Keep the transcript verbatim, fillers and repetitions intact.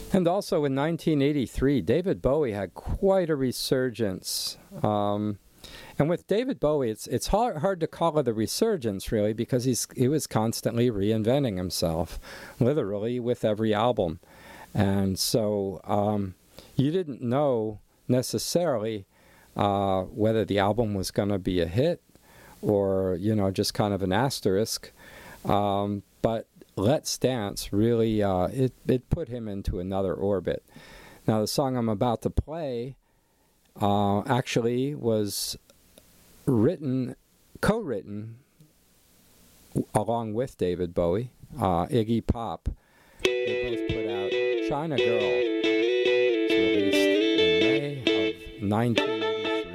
And also in nineteen eighty-three, David Bowie had quite a resurgence. Um, and with David Bowie, it's it's hard, hard to call it a resurgence, really, because he's he was constantly reinventing himself, literally, with every album. And so um, you didn't know necessarily uh, whether the album was going to be a hit or, you know, just kind of an asterisk. Um, but Let's Dance really, uh, it, it put him into another orbit. Now, the song I'm about to play uh, actually was written, co-written along with David Bowie, uh, Iggy Pop. They both put out China Girl. It's released in May of nineteen